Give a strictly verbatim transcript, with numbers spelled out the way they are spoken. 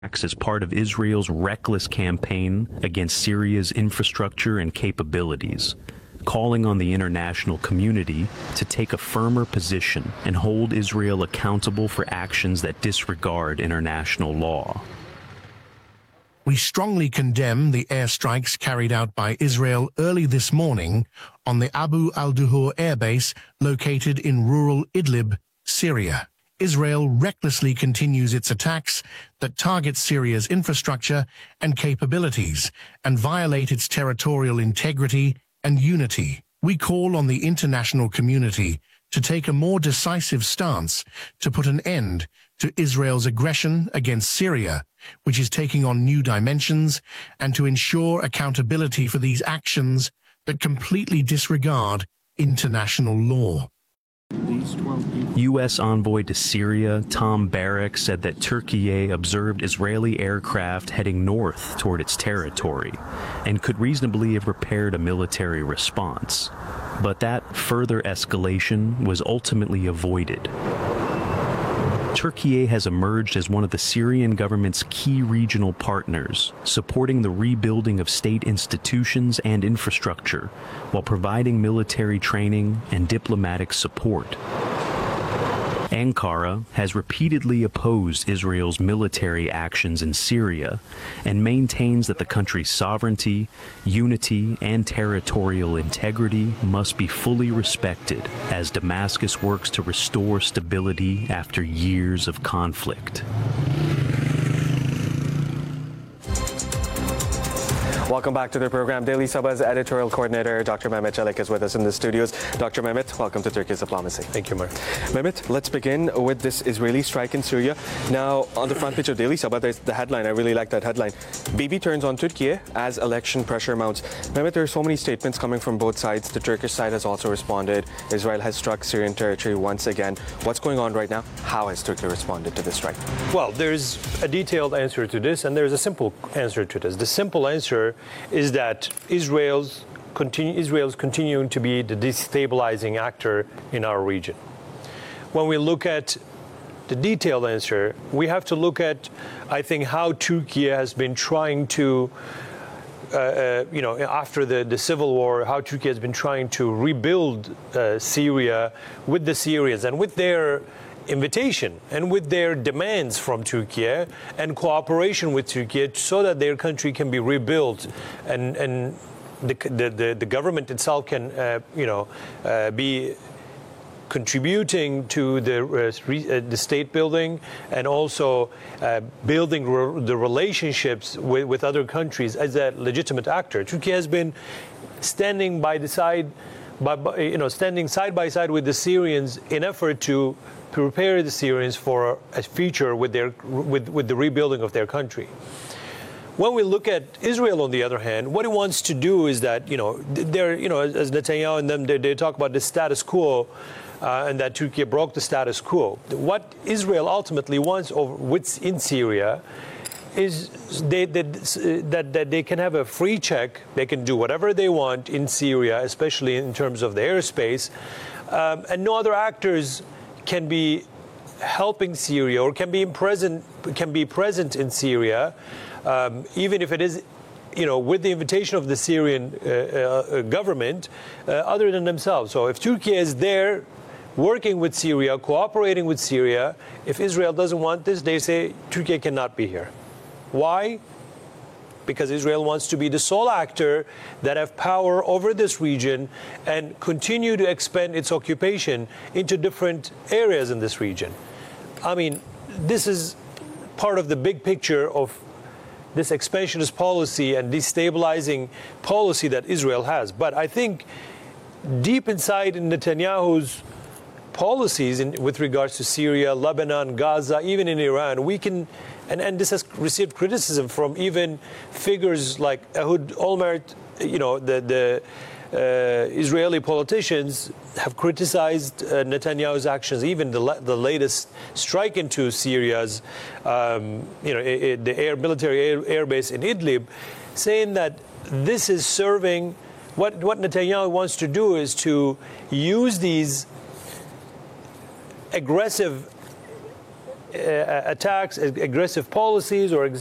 as part of Israel's reckless campaign against Syria's infrastructure and capabilities, calling on the international community to take a firmer position and hold Israel accountable for actions that disregard international law. We strongly condemn the airstrikes carried out by Israel early this morning on the Abu al-Duhur airbase located in rural Idlib, Syria. Israel recklessly continues its attacks that target Syria's infrastructure and capabilities and violate its territorial integrity and unity. We call on the international community to take a more decisive stance to put an end to Israel's aggression against Syria, which is taking on new dimensions, and to ensure accountability for these actions that completely disregard international law. U S envoy to Syria, Tom Barrack, said that Turkey observed Israeli aircraft heading north toward its territory and could reasonably have prepared a military response. But that further escalation was ultimately avoided. Turkey has emerged as one of the Syrian government's key regional partners, supporting the rebuilding of state institutions and infrastructure while providing military training and diplomatic support. Ankara has repeatedly opposed Israel's military actions in Syria and maintains that the country's sovereignty, unity, and territorial integrity must be fully respected as Damascus works to restore stability after years of conflict. Welcome back to the program. Daily Sabah's editorial coordinator, Doctor Mehmet Çelik, is with us in the studios. Doctor Mehmet, welcome to Turkey's Diplomacy. Thank you, Mark. Mehmet, let's begin with this Israeli strike in Syria. Now, on the front page of Daily Sabah, there's the headline. I really like that headline. Bibi turns on Turkey as election pressure mounts. Mehmet, there are so many statements coming from both sides. The Turkish side has also responded. Israel has struck Syrian territory once again. What's going on right now? How has Turkey responded to this strike? Well, there's a detailed answer to this, and there's a simple answer to this. The simple answer is that Israel's continue, Israel's continuing to be the destabilizing actor in our region. When we look at the detailed answer, we have to look at, I think, how Turkey has been trying to, uh, uh, you know, after the, the civil war, how Turkey has been trying to rebuild uh, Syria with the Syrians and with their invitation and with their demands from Turkey and cooperation with Turkey so that their country can be rebuilt and, and the, the, the government itself can, uh, you know, uh, be contributing to the, uh, the state building and also uh, building re the relationships with, with other countries as a legitimate actor. Turkey has been standing by the side, by, you know, standing side by side with the Syrians in effort to prepare the Syrians for a future with their with, with the rebuilding of their country. When we look at Israel, on the other hand, what it wants to do is that, you know, they're, you know, as Netanyahu and them, they, they talk about the status quo uh, and that Turkey broke the status quo. What Israel ultimately wants over, with, in Syria is they, they, that, that they can have a free check, they can do whatever they want in Syria, especially in terms of the airspace, um, and no other actors can be helping Syria or can be present can be present in Syria, um, even if it is, you know, with the invitation of the Syrian uh, uh, government, uh, other than themselves. So if Turkey is there, working with Syria, cooperating with Syria, if Israel doesn't want this, they say Turkey cannot be here. Why? Because Israel wants to be the sole actor that have power over this region and continue to expand its occupation into different areas in this region. I mean, this is part of the big picture of this expansionist policy and destabilizing policy that Israel has. But I think deep inside in Netanyahu's policies in, with regards to Syria, Lebanon, Gaza, even in Iran, we can, and, and this has received criticism from even figures like Ehud Olmert, you know, the, the uh, Israeli politicians have criticized uh, Netanyahu's actions, even the, the latest strike into Syria's, um, you know, it, it, the air, military air, air base in Idlib, saying that this is serving, what, what Netanyahu wants to do is to use these aggressive uh, attacks, ag- aggressive policies, or